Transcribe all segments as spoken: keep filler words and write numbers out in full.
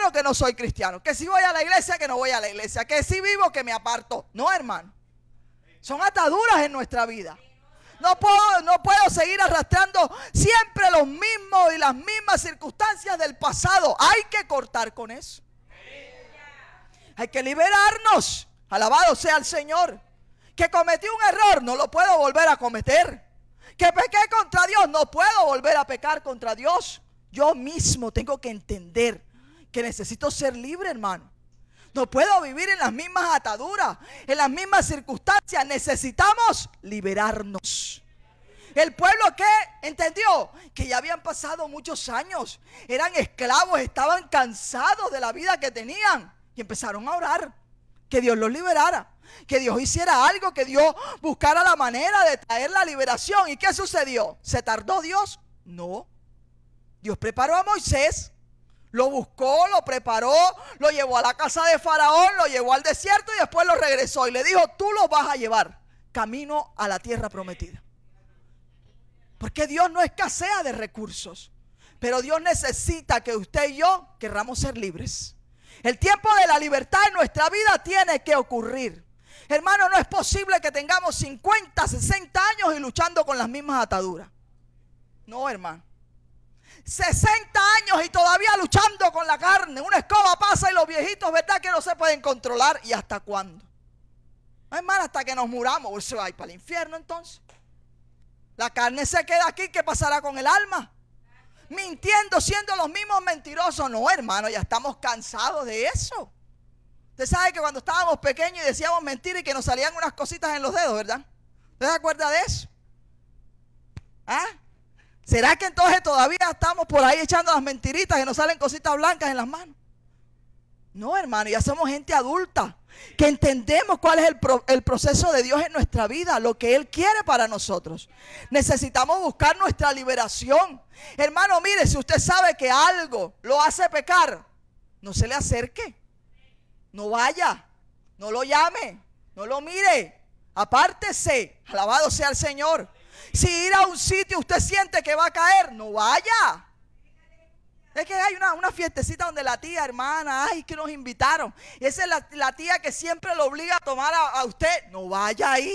cristiano que no soy cristiano, que si voy a la iglesia que no voy a la iglesia, que si vivo que me aparto. No, hermano. Son ataduras en nuestra vida. No puedo, no puedo seguir arrastrando siempre los mismos y las mismas circunstancias del pasado. Hay que cortar con eso. Hay que liberarnos. Alabado sea el Señor. Que cometí un error, no lo puedo volver a cometer. Que pequé contra Dios, no puedo volver a pecar contra Dios. Yo mismo tengo que entender que necesito ser libre, hermano. No puedo vivir en las mismas ataduras, en las mismas circunstancias. Necesitamos liberarnos. El pueblo que entendió que ya habían pasado muchos años, eran esclavos, estaban cansados de la vida que tenían y empezaron a orar que Dios los liberara, que Dios hiciera algo, que Dios buscara la manera de traer la liberación. ¿Y qué sucedió? ¿Se tardó Dios? No. Dios preparó a Moisés, lo buscó, lo preparó, lo llevó a la casa de Faraón, lo llevó al desierto y después lo regresó y le dijo: tú los vas a llevar camino a la tierra prometida. Porque Dios no escasea de recursos, pero Dios necesita que usted y yo querramos ser libres. El tiempo de la libertad en nuestra vida tiene que ocurrir. Hermano, no es posible que tengamos cincuenta, sesenta años y luchando con las mismas ataduras. No, hermano. sesenta años y todavía luchando con la carne. Una escoba pasa y los viejitos, ¿verdad?, que no se pueden controlar. ¿Y hasta cuándo? Hermano, hasta que nos muramos. ¿O se va a ir para el infierno entonces? La carne se queda aquí. ¿Qué pasará con el alma? Mintiendo, siendo los mismos mentirosos. No, hermano, ya estamos cansados de eso. Usted sabe que cuando estábamos pequeños y decíamos mentiras y que nos salían unas cositas en los dedos, ¿verdad? ¿Usted se acuerda de eso? ¿Ah? ¿Será que entonces todavía estamos por ahí echando las mentiritas y nos salen cositas blancas en las manos? No, hermano, ya somos gente adulta que entendemos cuál es el, pro, el proceso de Dios en nuestra vida, lo que Él quiere para nosotros. Necesitamos buscar nuestra liberación. Hermano, mire, si usted sabe que algo lo hace pecar, no se le acerque, no vaya, no lo llame, no lo mire, apártese. Alabado sea el Señor. Si ir a un sitio usted siente que va a caer, no vaya. Es que hay una, una fiestecita donde la tía, hermana, ay, que nos invitaron. Y esa es la, la tía que siempre lo obliga a tomar a, a usted. No vaya ahí.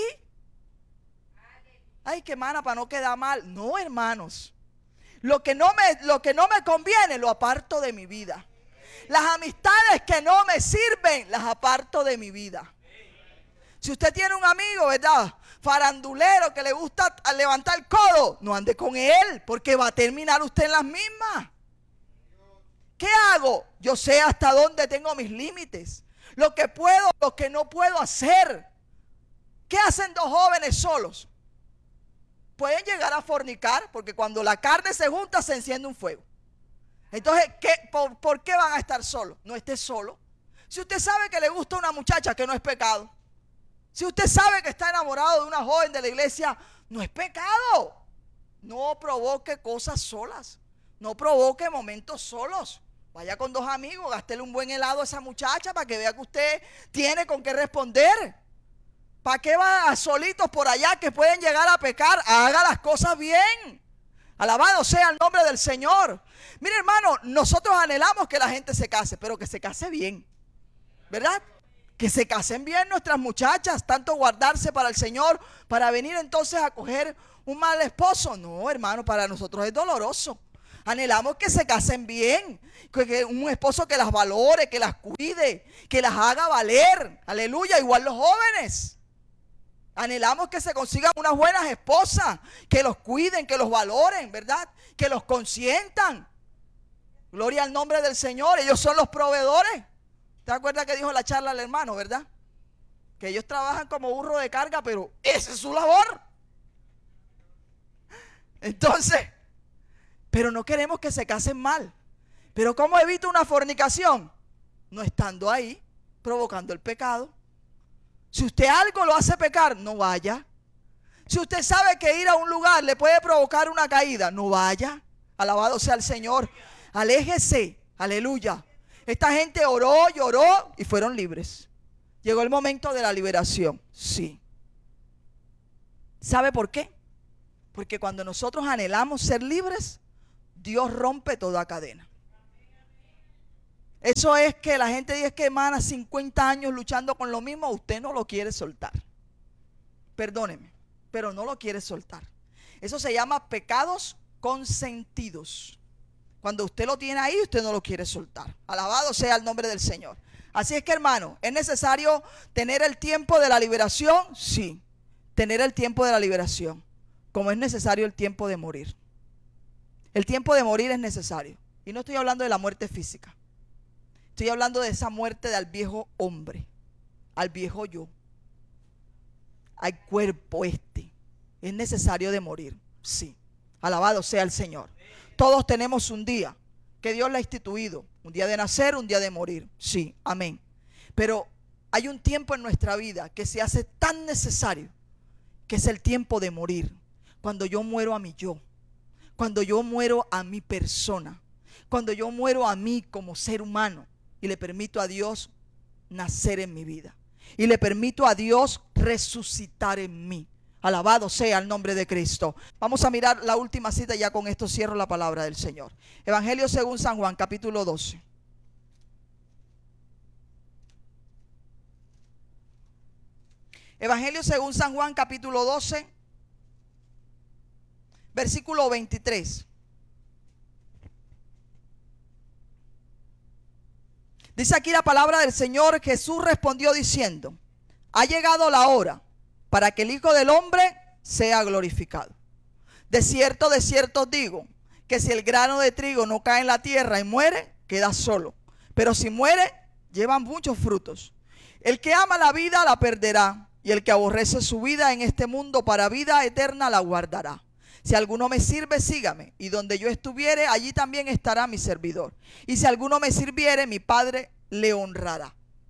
Ay, que hermana, para no quedar mal. No, hermanos. Lo que no me, lo que no me conviene, lo aparto de mi vida. Las amistades que no me sirven, las aparto de mi vida. Si usted tiene un amigo, ¿verdad?, farandulero, que le gusta levantar el codo, no ande con él, porque va a terminar usted en las mismas. ¿Qué hago? Yo sé hasta dónde tengo mis límites, lo que puedo, lo que no puedo hacer. ¿Qué hacen dos jóvenes solos? Pueden llegar a fornicar, porque cuando la carne se junta se enciende un fuego. Entonces, ¿qué, por, ¿por qué van a estar solos? No esté solo. Si usted sabe que le gusta una muchacha, que no es pecado. Si usted sabe que está enamorado de una joven de la iglesia, no es pecado. No provoque cosas solas. No provoque momentos solos. Vaya con dos amigos, gástele un buen helado a esa muchacha para que vea que usted tiene con qué responder. ¿Para qué va solitos por allá que pueden llegar a pecar? Haga las cosas bien. Alabado sea el nombre del Señor. Mire, hermano, nosotros anhelamos que la gente se case, pero que se case bien, ¿verdad? Que se casen bien nuestras muchachas, tanto guardarse para el Señor, para venir entonces a coger un mal esposo. No, hermano, para nosotros es doloroso. Anhelamos que se casen bien, que, que un esposo que las valore, que las cuide, que las haga valer. Aleluya, igual los jóvenes. Anhelamos que se consigan unas buenas esposas, que los cuiden, que los valoren, ¿verdad? Que los consientan. Gloria al nombre del Señor, ellos son los proveedores. ¿Te acuerdas que dijo la charla al hermano, verdad? Que ellos trabajan como burro de carga, pero esa es su labor. Entonces, pero no queremos que se casen mal. Pero ¿cómo evita una fornicación? No estando ahí, provocando el pecado. Si usted algo lo hace pecar, no vaya. Si usted sabe que ir a un lugar le puede provocar una caída, no vaya. Alabado sea el Señor. Aléjese, aleluya. Esta gente oró, lloró y fueron libres. Llegó el momento de la liberación, sí. ¿Sabe por qué? Porque cuando nosotros anhelamos ser libres, Dios rompe toda cadena. Eso es que la gente dice que hermana, cincuenta años luchando con lo mismo, usted no lo quiere soltar. Perdóneme, pero no lo quiere soltar. Eso se llama pecados consentidos. Cuando usted lo tiene ahí, usted no lo quiere soltar. Alabado sea el nombre del Señor. Así es que, hermano, ¿es necesario tener el tiempo de la liberación? Sí, tener el tiempo de la liberación, como es necesario el tiempo de morir. El tiempo de morir es necesario. Y no estoy hablando de la muerte física. Estoy hablando de esa muerte del viejo hombre, al viejo yo, al cuerpo este. Es necesario de morir, sí. Alabado sea el Señor. Todos tenemos un día que Dios le ha instituido. Un día de nacer, un día de morir. Sí, amén. Pero hay un tiempo en nuestra vida que se hace tan necesario, que es el tiempo de morir. Cuando yo muero a mi yo. Cuando yo muero a mi persona. Cuando yo muero a mí como ser humano. Y le permito a Dios nacer en mi vida. Y le permito a Dios resucitar en mí. Alabado sea el nombre de Cristo. Vamos a mirar la última cita y ya con esto cierro la palabra del Señor. Evangelio según San Juan, capítulo doce. Evangelio según San Juan, capítulo doce, versículo veintitrés. Dice aquí la palabra del Señor: Jesús respondió diciendo: ha llegado la hora para que el Hijo del Hombre sea glorificado. De cierto, de cierto os digo, que si el grano de trigo no cae en la tierra y muere, queda solo. Pero si muere, lleva muchos frutos. El que ama la vida la perderá, y el que aborrece su vida en este mundo para vida eterna la guardará. Si alguno me sirve, sígame, y donde yo estuviere, allí también estará mi servidor. Y si alguno me sirviere, mi Padre le honrará.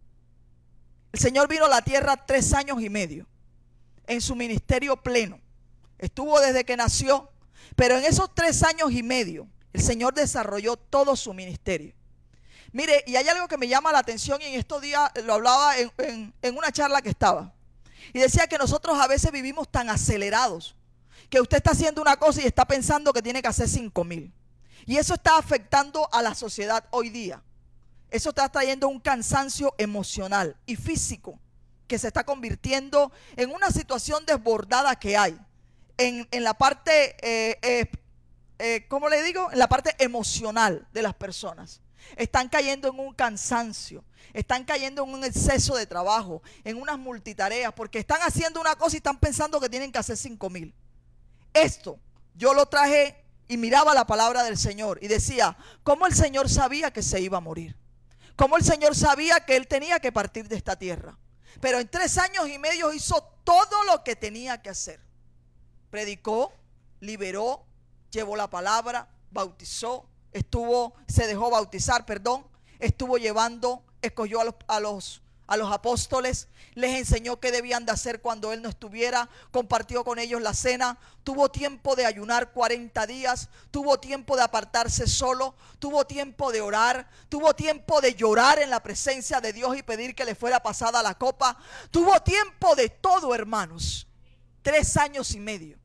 El Señor vino a la tierra tres años y medio en su ministerio pleno. Estuvo desde que nació, pero en esos tres años y medio el Señor desarrolló todo su ministerio. Mire, y hay algo que me llama la atención, y en estos días lo hablaba en, en, en una charla que estaba, y decía que nosotros a veces vivimos tan acelerados que usted está haciendo una cosa y está pensando que tiene que hacer cinco mil, y eso está afectando a la sociedad hoy día. Eso está trayendo un cansancio emocional y físico que se está convirtiendo en una situación desbordada que hay en, en la parte, eh, eh, eh, ¿cómo le digo? En la parte emocional de las personas. Están cayendo en un cansancio, están cayendo en un exceso de trabajo, en unas multitareas, porque están haciendo una cosa y están pensando que tienen que hacer cinco mil. Esto yo lo traje y miraba la palabra del Señor y decía, ¿cómo el Señor sabía que se iba a morir? ¿Cómo el Señor sabía que Él tenía que partir de esta tierra? Pero en tres años y medio hizo todo lo que tenía que hacer. Predicó, liberó, llevó la palabra, bautizó, estuvo, se dejó bautizar, perdón, estuvo llevando, escogió a los, a los, a los apóstoles, les enseñó qué debían de hacer cuando Él no estuviera, compartió con ellos la cena, tuvo tiempo de ayunar cuarenta días, tuvo tiempo de apartarse solo, tuvo tiempo de orar, tuvo tiempo de llorar en la presencia de Dios y pedir que le fuera pasada la copa, tuvo tiempo de todo, hermanos. Tres años y medio.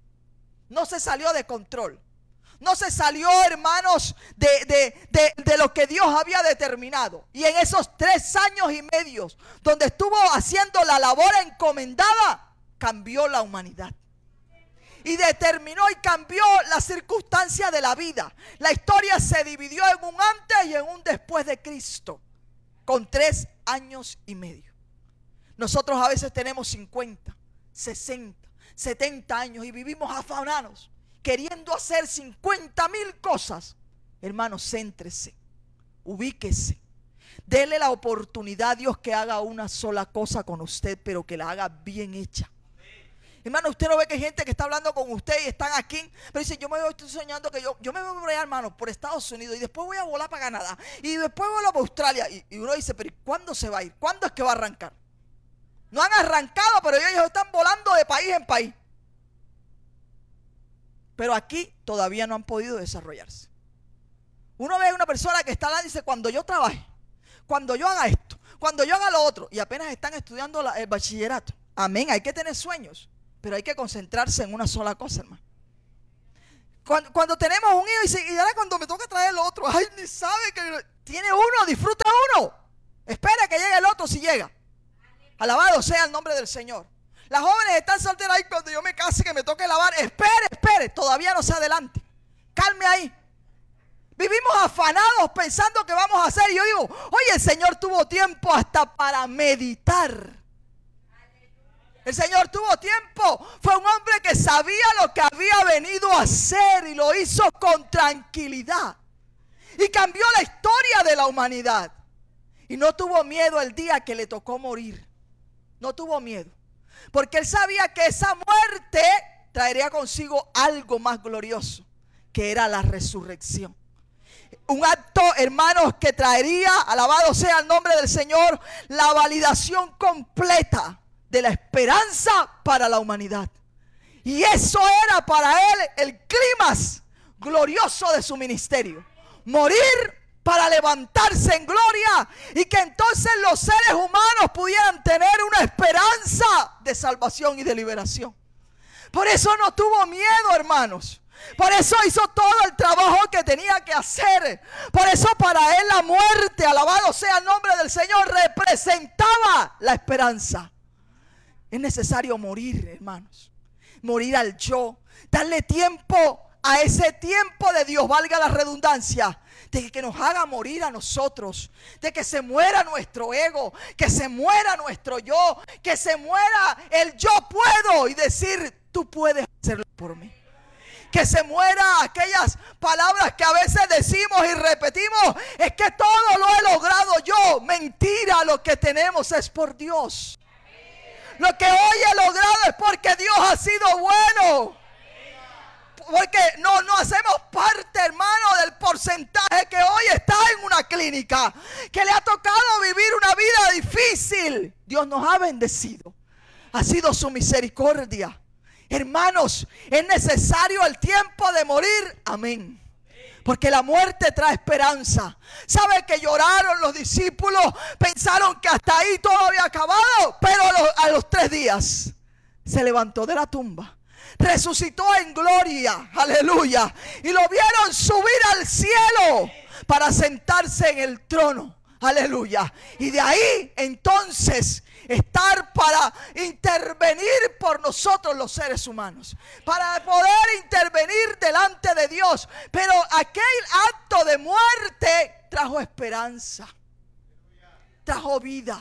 No se salió de control. No se salió, hermanos, de, de, de, de lo que Dios había determinado. Y en esos tres años y medio donde estuvo haciendo la labor encomendada, cambió la humanidad. Y determinó y cambió las circunstancias de la vida. La historia se dividió en un antes y en un después de Cristo. Con tres años y medio. Nosotros a veces tenemos cincuenta, sesenta, setenta años y vivimos afanados, queriendo hacer cincuenta mil cosas. Hermanos, céntrese, ubíquese, dele la oportunidad a Dios que haga una sola cosa con usted, pero que la haga bien hecha. Hermano, usted no ve que hay gente que está hablando con usted y están aquí, pero dice, yo me voy, estoy soñando que yo, yo me voy por allá, hermano, por Estados Unidos, y después voy a volar para Canadá, y después voy a para Australia, y, y uno dice, pero ¿cuándo se va a ir? ¿Cuándo es que va a arrancar? No han arrancado, pero ellos están volando de país en país. Pero aquí todavía no han podido desarrollarse. Uno ve a una persona que está hablando y dice, cuando yo trabaje, cuando yo haga esto, cuando yo haga lo otro, y apenas están estudiando la, el bachillerato. Amén, hay que tener sueños, pero hay que concentrarse en una sola cosa, hermano. Cuando, cuando tenemos un hijo y, se, y ahora cuando me toca traer el otro, ay, ni sabe que tiene uno, disfruta uno. Espera que llegue el otro si llega. Alabado sea el nombre del Señor. Las jóvenes están solteras ahí cuando yo me case que me toque lavar. Espere, espere, todavía no se adelante. Calme ahí. Vivimos afanados pensando que vamos a hacer. Y yo digo, oye, el Señor tuvo tiempo hasta para meditar. El Señor tuvo tiempo. Fue un hombre que sabía lo que había venido a hacer y lo hizo con tranquilidad. Y cambió la historia de la humanidad. Y no tuvo miedo el día que le tocó morir. No tuvo miedo. Porque él sabía que esa muerte traería consigo algo más glorioso, que era la resurrección. Un acto, hermanos, que traería, alabado sea el nombre del Señor, la validación completa de la esperanza para la humanidad. Y eso era para él el clímax glorioso de su ministerio. Morir para levantarse en gloria y que entonces los seres humanos pudieran tener una esperanza de salvación y de liberación. Por eso no tuvo miedo, hermanos. Por eso hizo todo el trabajo que tenía que hacer. Por eso para él la muerte, alabado sea el nombre del Señor, representaba la esperanza. Es necesario morir, hermanos. Morir al yo. Darle tiempo a ese tiempo de Dios, valga la redundancia, de que nos haga morir a nosotros, de que se muera nuestro ego, que se muera nuestro yo, que se muera el yo puedo y decir, tú puedes hacerlo por mí. Que se muera aquellas palabras que a veces decimos y repetimos, es que todo lo he logrado yo. Mentira, lo que tenemos es por Dios. Lo que hoy he logrado es porque Dios ha sido bueno. Porque no, no hacemos parte, hermano, del porcentaje que hoy está en una clínica, que le ha tocado vivir una vida difícil. Dios nos ha bendecido. Ha sido su misericordia. Hermanos, es necesario el tiempo de morir. Amén. Porque la muerte trae esperanza. ¿Sabe que lloraron los discípulos? Pensaron que hasta ahí todo había acabado. Pero a los, a los tres días se levantó de la tumba. Resucitó en gloria. Aleluya. Y lo vieron subir al cielo para sentarse en el trono. Aleluya. Y de ahí entonces estar para intervenir por nosotros los seres humanos, para poder intervenir delante de Dios. Pero aquel acto de muerte trajo esperanza, trajo vida,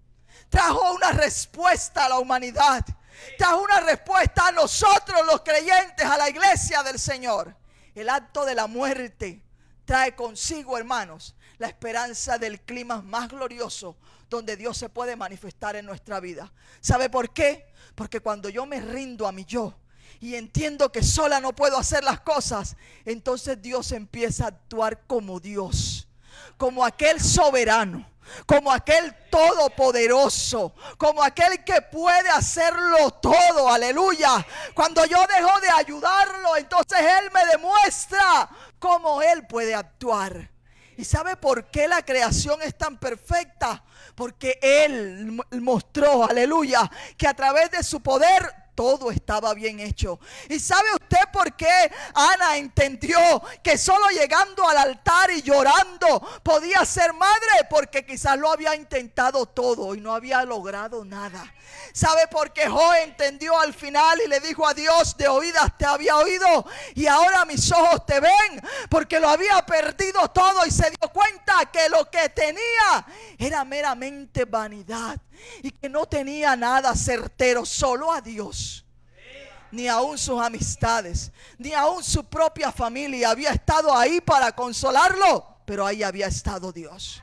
trajo una respuesta a la humanidad, trajo una respuesta a nosotros los creyentes, a la iglesia del Señor. El acto de la muerte trae consigo, hermanos, la esperanza del clima más glorioso donde Dios se puede manifestar en nuestra vida. ¿Sabe por qué? Porque cuando yo me rindo a mi yo y entiendo que sola no puedo hacer las cosas, entonces Dios empieza a actuar como Dios, como aquel soberano, como aquel todopoderoso, como aquel que puede hacerlo todo. Aleluya. Cuando yo dejo de ayudarlo, entonces Él me demuestra cómo Él puede actuar. ¿Y sabe por qué la creación es tan perfecta? Porque Él mostró, aleluya, que a través de su poder todo estaba bien hecho. ¿Y sabe usted por qué Ana entendió que solo llegando al altar y llorando podía ser madre? Porque quizás lo había intentado todo y no había logrado nada. ¿Sabe por qué Job entendió al final y le dijo a Dios, de oídas te había oído y ahora mis ojos te ven? Porque lo había perdido todo y se dio cuenta que lo que tenía era meramente vanidad y que no tenía nada certero, solo a Dios. Ni aún sus amistades, ni aún su propia familia había estado ahí para consolarlo, pero ahí había estado Dios.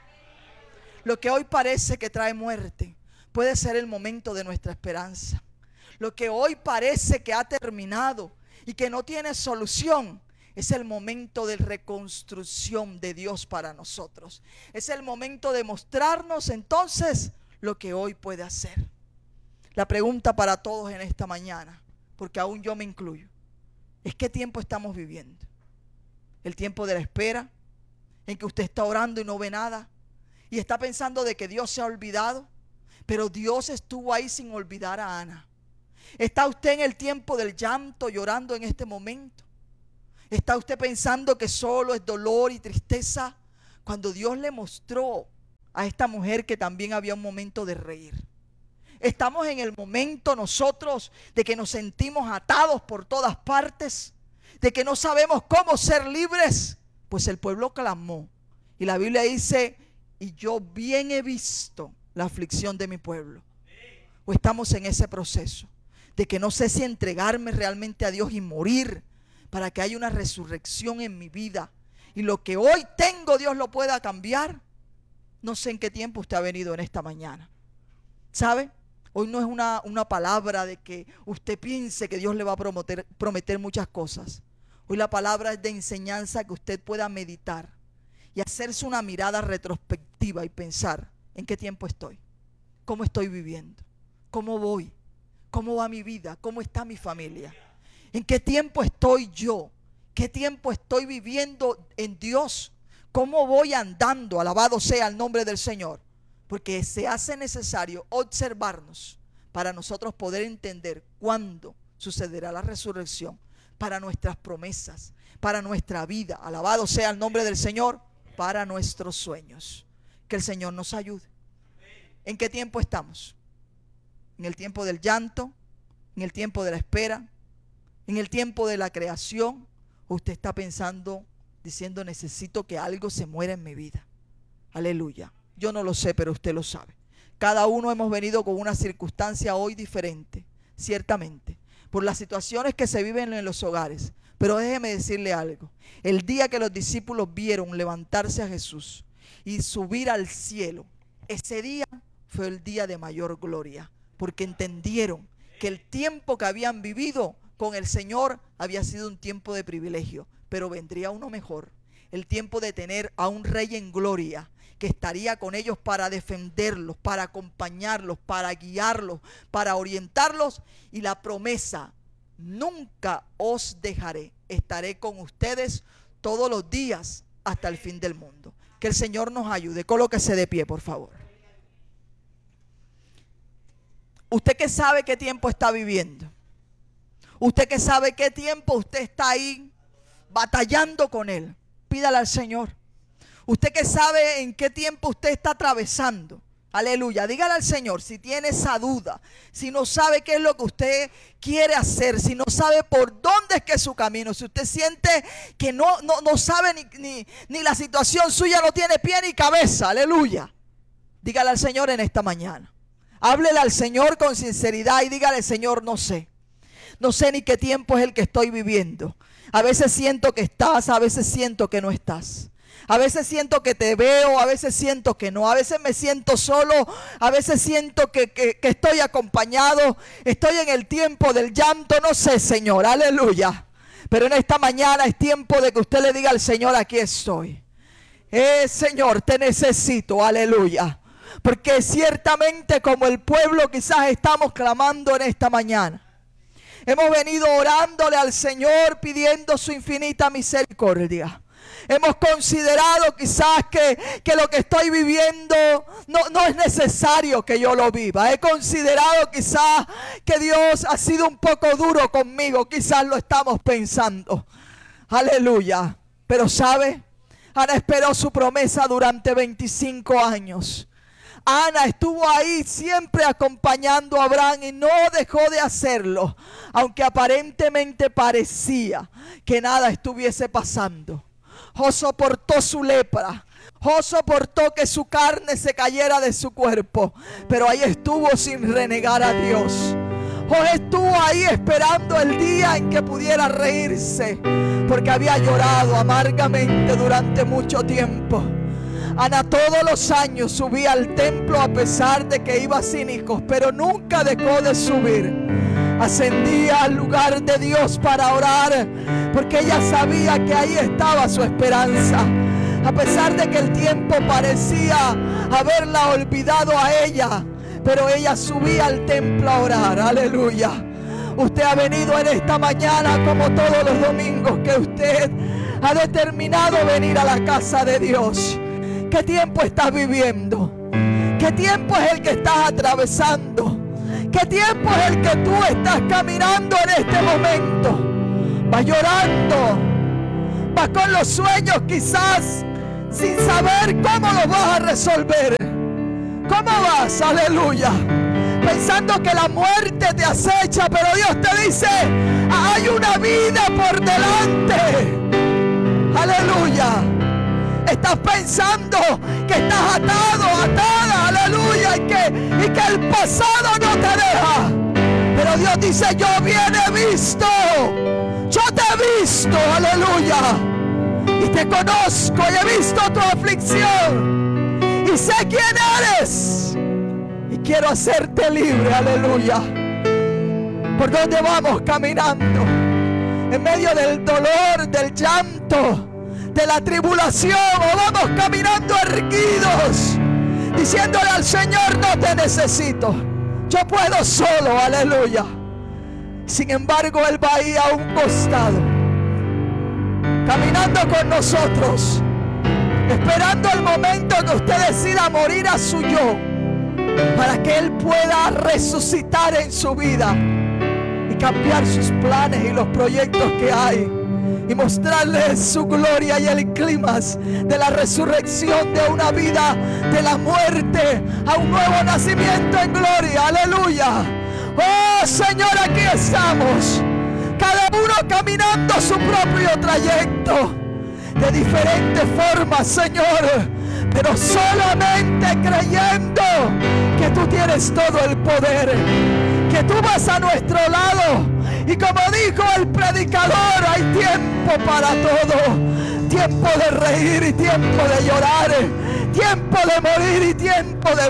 Lo que hoy parece que trae muerte puede ser el momento de nuestra esperanza. Lo que hoy parece que ha terminado y que no tiene solución es el momento de reconstrucción de Dios para nosotros. Es el momento de mostrarnos entonces lo que hoy puede hacer. La pregunta para todos en esta mañana, porque aún yo me incluyo, es ¿qué tiempo estamos viviendo? ¿El tiempo de la espera? ¿En que usted está orando y no ve nada? ¿Y está pensando de que Dios se ha olvidado? Pero Dios estuvo ahí sin olvidar a Ana. ¿Está usted en el tiempo del llanto llorando en este momento? ¿Está usted pensando que solo es dolor y tristeza? Cuando Dios le mostró a esta mujer que también había un momento de reír. Estamos en el momento nosotros de que nos sentimos atados por todas partes, de que no sabemos cómo ser libres. Pues el pueblo clamó. Y la Biblia dice, y yo bien he visto la aflicción de mi pueblo. O estamos en ese proceso de que no sé si entregarme realmente a Dios y morir para que haya una resurrección en mi vida. Y lo que hoy tengo Dios lo pueda cambiar. No sé en qué tiempo usted ha venido en esta mañana. ¿Sabe? Hoy no es una, una palabra de que usted piense que Dios le va a prometer, prometer muchas cosas. Hoy la palabra es de enseñanza que usted pueda meditar y hacerse una mirada retrospectiva y pensar en qué tiempo estoy, cómo estoy viviendo, cómo voy, cómo va mi vida, cómo está mi familia, en qué tiempo estoy yo, qué tiempo estoy viviendo en Dios, cómo voy andando, alabado sea el nombre del Señor. Porque se hace necesario observarnos para nosotros poder entender cuándo sucederá la resurrección, para nuestras promesas, para nuestra vida, alabado sea el nombre del Señor, para nuestros sueños. Que el Señor nos ayude. ¿En qué tiempo estamos? ¿En el tiempo del llanto? ¿En el tiempo de la espera? ¿En el tiempo de la creación? ¿O usted está pensando, diciendo, necesito que algo se muera en mi vida? Aleluya. Yo no lo sé, pero usted lo sabe. Cada uno hemos venido con una circunstancia hoy diferente, ciertamente, por las situaciones que se viven en los hogares. Pero déjeme decirle algo. El día que los discípulos vieron levantarse a Jesús y subir al cielo, ese día fue el día de mayor gloria, porque entendieron que el tiempo que habían vivido con el Señor había sido un tiempo de privilegio, pero vendría uno mejor, el tiempo de tener a un Rey en gloria, que estaría con ellos para defenderlos, para acompañarlos, para guiarlos, para orientarlos. Y la promesa, nunca os dejaré, estaré con ustedes todos los días hasta el fin del mundo. Que el Señor nos ayude. Colóquese de pie, por favor. Usted que sabe qué tiempo está viviendo, usted que sabe qué tiempo usted está ahí batallando con Él, pídale al Señor. Usted que sabe en qué tiempo usted está atravesando, aleluya, dígale al Señor si tiene esa duda, si no sabe qué es lo que usted quiere hacer, si no sabe por dónde es que es su camino, si usted siente que no, no, no sabe ni, ni, ni la situación suya no tiene pie ni cabeza, aleluya, dígale al Señor en esta mañana. Háblele al Señor con sinceridad y dígale, Señor, no sé, no sé ni qué tiempo es el que estoy viviendo. A veces siento que estás, a veces siento que no estás. A veces siento que te veo, a veces siento que no, a veces me siento solo, a veces siento que, que, que estoy acompañado, estoy en el tiempo del llanto, no sé, Señor, aleluya. Pero en esta mañana es tiempo de que usted le diga al Señor, aquí estoy. Eh, Señor, te necesito, aleluya. Porque ciertamente como el pueblo quizás estamos clamando en esta mañana. Hemos venido orándole al Señor pidiendo su infinita misericordia. Hemos considerado quizás que, que lo que estoy viviendo no, no es necesario que yo lo viva. He considerado quizás que Dios ha sido un poco duro conmigo. Quizás lo estamos pensando. Aleluya. Pero ¿sabe? Ana esperó su promesa durante veinticinco años. Ana estuvo ahí siempre acompañando a Abraham y no dejó de hacerlo. Aunque aparentemente parecía que nada estuviese pasando. Jo soportó su lepra. Jo soportó que su carne se cayera de su cuerpo. Pero ahí estuvo sin renegar a Dios. Jo estuvo ahí esperando el día en que pudiera reírse. Porque había llorado amargamente durante mucho tiempo. Ana todos los años subía al templo a pesar de que iba sin hijos. Pero nunca dejó de subir. Ascendía al lugar de Dios para orar, porque ella sabía que ahí estaba su esperanza. A pesar de que el tiempo parecía haberla olvidado a ella, pero ella subía al templo a orar. Aleluya. Usted ha venido en esta mañana como todos los domingos que usted ha determinado venir a la casa de Dios. ¿Qué tiempo estás viviendo? ¿Qué tiempo es el que estás atravesando? ¿Qué tiempo es el que tú estás caminando en este momento? Va llorando, vas con los sueños quizás sin saber cómo los vas a resolver. ¿Cómo vas? Aleluya. Pensando que la muerte te acecha, pero Dios te dice, hay una vida por delante. Aleluya. Estás pensando que estás atado, atada, aleluya, y que, y que el pasado no te deja. Pero Dios dice, yo bien he visto, yo te he visto, aleluya. Y te conozco y he visto tu aflicción. Y sé quién eres. Y quiero hacerte libre, aleluya. ¿Por dónde vamos caminando? En medio del dolor, del llanto, de la tribulación, o vamos caminando erguidos, diciéndole al Señor, no te necesito, yo puedo solo, aleluya. Sin embargo, Él va ahí a un costado, caminando con nosotros, esperando el momento que usted decida morir a su yo, para que Él pueda resucitar en su vida y cambiar sus planes y los proyectos que hay, y mostrarles su gloria y el clímax de la resurrección de una vida de la muerte a un nuevo nacimiento en gloria, aleluya. Oh Señor, aquí estamos, cada uno caminando su propio trayecto de diferentes formas, Señor, pero solamente creyendo que tú tienes todo el poder, que tú vas a nuestro lado. Y como dijo el predicador, hay tiempo para todo, tiempo de reír y tiempo de llorar, tiempo de morir y tiempo de